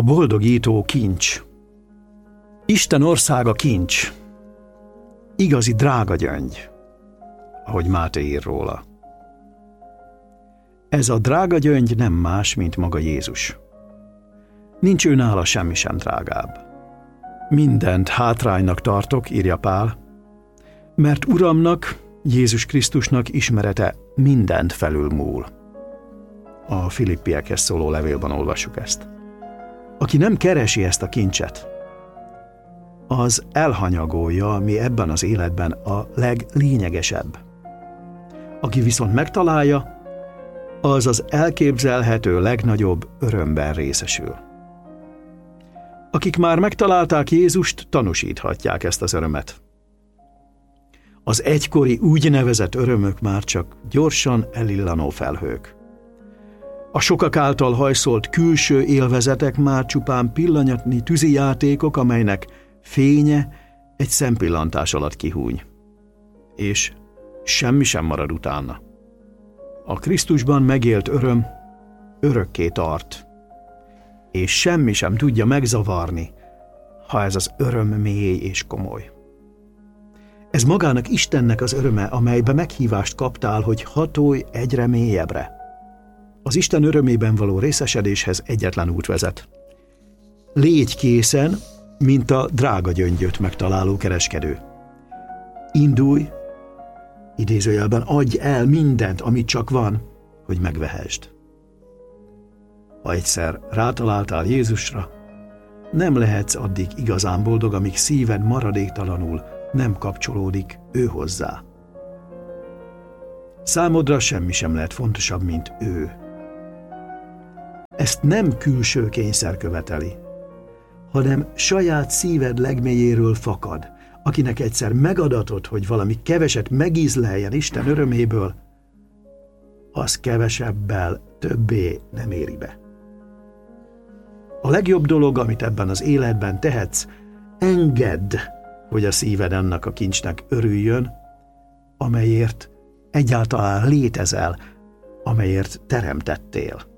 A boldogító kincs. Isten országa kincs. Igazi drága gyöngy, ahogy Máté ír róla. Ez a drága gyöngy nem más, mint maga Jézus. Nincs ő nála semmi sem drágább. Mindent hátránynak tartok, írja Pál, mert Uramnak, Jézus Krisztusnak ismerete mindent felülmúl. A Filippiekhez szóló levélben olvassuk ezt. Aki nem keresi ezt a kincset, az elhanyagolja, ami ebben az életben a leglényegesebb. Aki viszont megtalálja, az az elképzelhető legnagyobb örömben részesül. Akik már megtalálták Jézust, tanúsíthatják ezt az örömet. Az egykori úgynevezett örömök már csak gyorsan elillanó felhők. A sokak által hajszolt külső élvezetek már csupán pillanatnyi tűzijátékok, amelynek fénye egy szempillantás alatt kihúny. És semmi sem marad utána. A Krisztusban megélt öröm örökké tart, és semmi sem tudja megzavarni, ha ez az öröm mély és komoly. Ez magának Istennek az öröme, amelybe meghívást kaptál, hogy hatolj egyre mélyebbre. Az Isten örömében való részesedéshez egyetlen út vezet. Légy készen, mint a drága gyöngyöt megtaláló kereskedő. Indulj, idézőjelben adj el mindent, amit csak van, hogy megvehesd. Ha egyszer rátaláltál Jézusra, nem lehetsz addig igazán boldog, amíg szíved maradéktalanul nem kapcsolódik ő hozzá. Számodra semmi sem lehet fontosabb, mint ő. Ezt nem külső kényszer követeli, hanem saját szíved legmélyéről fakad, akinek egyszer megadatott, hogy valami keveset megízleljen Isten öröméből, az kevesebbel többé nem éri be. A legjobb dolog, amit ebben az életben tehetsz, engedd, hogy a szíved ennek a kincsnek örüljön, amelyért egyáltalán létezel, amelyért teremtettél.